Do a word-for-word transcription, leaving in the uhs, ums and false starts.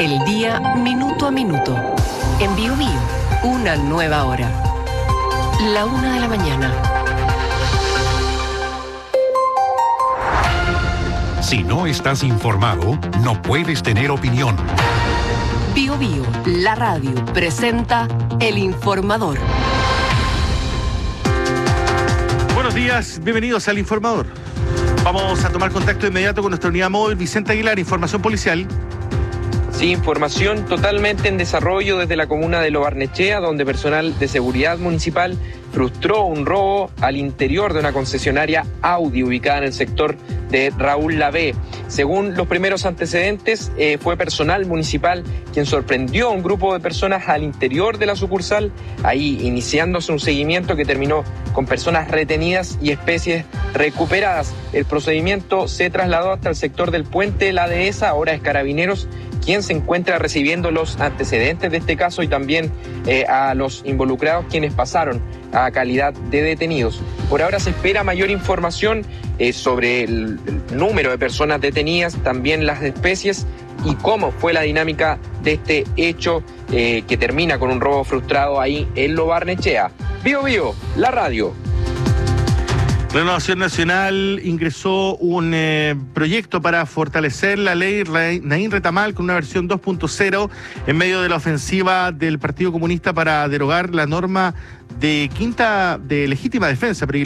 El día minuto a minuto. En Bio Bio, una nueva hora. La una de la mañana. Si no estás informado, no puedes tener opinión. Bio Bio, la radio, presenta El Informador. Buenos días, bienvenidos al Informador. Vamos a tomar contacto de inmediato con nuestra unidad móvil, Vicente Aguilar, información policial. Sí, información totalmente en desarrollo desde la comuna de Lo Barnechea, donde personal de seguridad municipal frustró un robo al interior de una concesionaria Audi ubicada en el sector de Raúl Lavé. Según los primeros antecedentes, eh, fue personal municipal quien sorprendió a un grupo de personas al interior de la sucursal, ahí iniciándose un seguimiento que terminó con personas retenidas y especies recuperadas. El procedimiento se trasladó hasta el sector del puente La Dehesa, ahora es Carabineros quien se encuentra recibiendo los antecedentes de este caso y también eh, a los involucrados quienes pasaron a calidad de detenidos. Por ahora se espera mayor información eh, sobre el, el número de personas detenidas, también las especies y cómo fue la dinámica de este hecho eh, que termina con un robo frustrado ahí en Lo Barnechea. Bio Bio, la radio. Renovación Nacional ingresó un eh, proyecto para fortalecer la ley Naín Retamal con una versión dos punto cero en medio de la ofensiva del Partido Comunista para derogar la norma de quinta de legítima defensa